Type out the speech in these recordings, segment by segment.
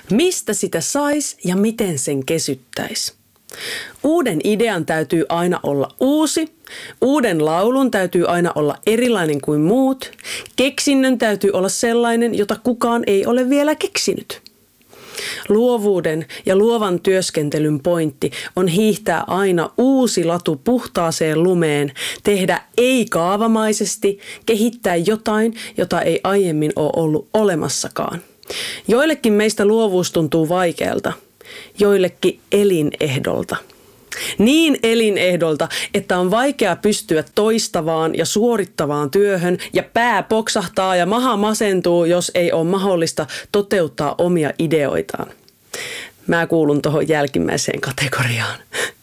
Mistä sitä sais ja miten sen kesyttäisi? Uuden idean täytyy aina olla uusi, uuden laulun täytyy aina olla erilainen kuin muut, keksinnön täytyy olla sellainen, jota kukaan ei ole vielä keksinyt. Luovuuden ja luovan työskentelyn pointti on hiihtää aina uusi latu puhtaaseen lumeen, tehdä ei-kaavamaisesti, kehittää jotain, jota ei aiemmin ole ollut olemassakaan. Joillekin meistä luovuus tuntuu vaikealta, joillekin elinehdolta. Niin elinehdolta, että on vaikea pystyä toistavaan ja suorittavaan työhön ja pää poksahtaa ja maha masentuu, jos ei ole mahdollista toteuttaa omia ideoitaan. Mä kuulun tuohon jälkimmäiseen kategoriaan.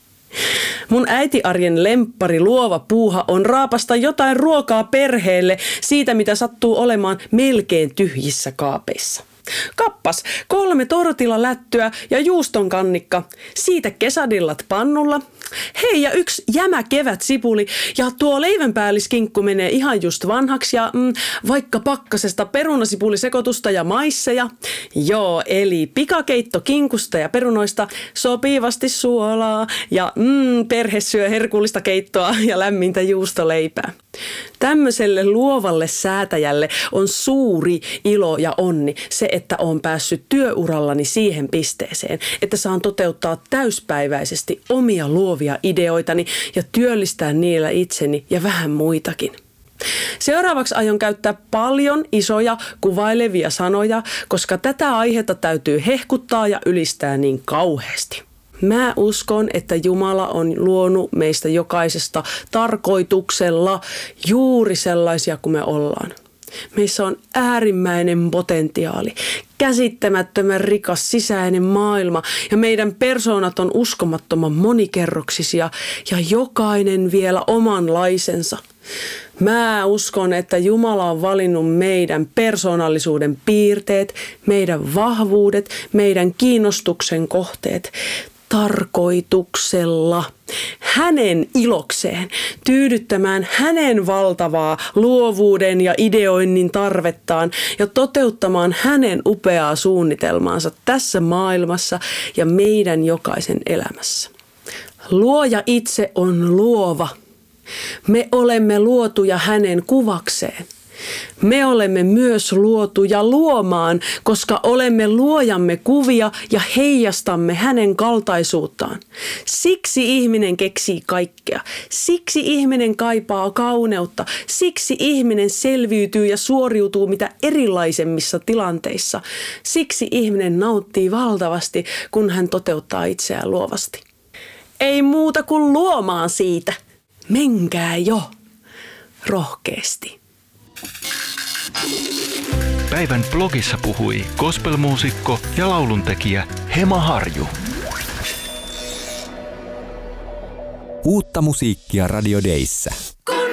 Mun äitiarjen lemppari luova puuha on raapasta jotain ruokaa perheelle siitä, mitä sattuu olemaan melkein tyhjissä kaapeissa. Kappas, 3 tortilalättyä ja juustonkannikka, siitä kesadillat pannulla. Hei, ja 1 jämä kevätsipuli ja tuo leivänpäälliskinkku menee ihan just vanhaksi ja vaikka pakkasesta perunasipulisekoitusta ja maisseja. Joo, eli pikakeitto kinkusta ja perunoista, sopivasti suolaa ja perhe syö herkullista keittoa ja lämmintä juustoleipää. Tämmöiselle luovalle säätäjälle on suuri ilo ja onni se, että olen päässyt työurallani siihen pisteeseen, että saan toteuttaa täyspäiväisesti omia luovia ideoitani ja työllistää niillä itseni ja vähän muitakin. Seuraavaksi aion käyttää paljon isoja kuvailevia sanoja, koska tätä aihetta täytyy hehkuttaa ja ylistää niin kauheasti. Mä uskon, että Jumala on luonut meistä jokaisesta tarkoituksella juuri sellaisia kuin me ollaan. Meissä on äärimmäinen potentiaali, käsittämättömän rikas sisäinen maailma ja meidän persoonat on uskomattoman monikerroksisia ja jokainen vielä omanlaisensa. Mä uskon, että Jumala on valinnut meidän persoonallisuuden piirteet, meidän vahvuudet, meidän kiinnostuksen kohteet tarkoituksella, hänen ilokseen, tyydyttämään hänen valtavaa luovuuden ja ideoinnin tarvettaan ja toteuttamaan hänen upeaa suunnitelmaansa tässä maailmassa ja meidän jokaisen elämässä. Luoja itse on luova. Me olemme luotuja hänen kuvakseen. Me olemme myös luotuja luomaan, koska olemme luojamme kuvia ja heijastamme hänen kaltaisuuttaan. Siksi ihminen keksii kaikkea. Siksi ihminen kaipaa kauneutta. Siksi ihminen selviytyy ja suoriutuu mitä erilaisemmissa tilanteissa. Siksi ihminen nauttii valtavasti, kun hän toteuttaa itseään luovasti. Ei muuta kuin luomaan siitä. Menkää jo rohkeasti. Päivän blogissa puhui gospelmuusikko ja lauluntekijä Hema Harju. Uutta musiikkia Radio Dayssä.